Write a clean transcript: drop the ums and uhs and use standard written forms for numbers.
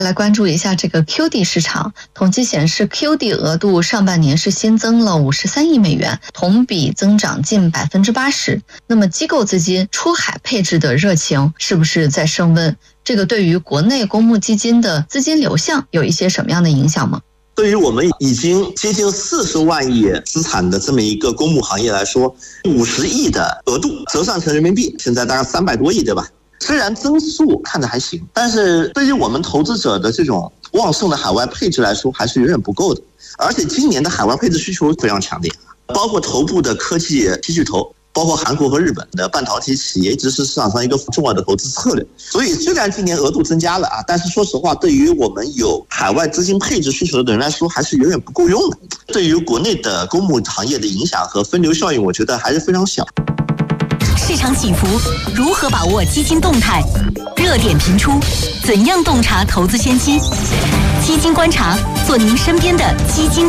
来关注一下这个 QD 市场，统计显示 QD 额度上半年是新增了53亿美元，同比增长近80%。那么机构资金出海配置的热情是不是在升温？这个对于国内公募基金的资金流向有一些什么样的影响吗？ 对于我们已经接近40万亿资产的这么一个公募行业来说，50亿的额度折算成人民币，现在大概300多亿，对吧？虽然增速看着还行，但是对于我们投资者的这种旺盛的海外配置来说，还是远远不够的。而且今年的海外配置需求非常强烈，包括头部的科技七巨头，包括韩国和日本的半导体企业，一直是市场上一个重要的投资策略。所以虽然今年额度增加了但是说实话，对于我们有海外资金配置需求的人来说，还是远远不够用的。对于国内的公募行业的影响和分流效应，我觉得还是非常小。 市场起伏，如何把握基金动态？热点频出，怎样洞察投资先机？基金观察，做您身边的基金